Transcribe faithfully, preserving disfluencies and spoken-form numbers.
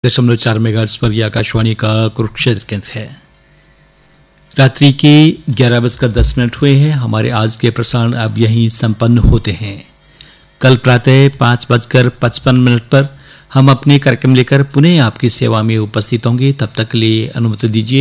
दशमलव चार मेगाहर्ट्ज पर यह आकाशवाणी का कुरुक्षेत्र केंद्र है। रात्रि के ग्यारह बजकर दस मिनट हुए हैं। हमारे आज के प्रसारण अब यहीं संपन्न होते हैं। कल प्रातः पाँच बजकर पचपन मिनट पर हम अपने कार्यक्रम लेकर पुनः आपकी सेवा में उपस्थित होंगे। तब तक के लिए अनुमति दीजिए